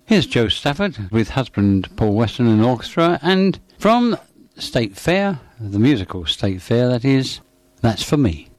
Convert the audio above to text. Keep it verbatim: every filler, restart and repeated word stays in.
Here's Jo Stafford with husband Paul Weston and orchestra, and from State Fair, the musical State Fair that is, That's For Me.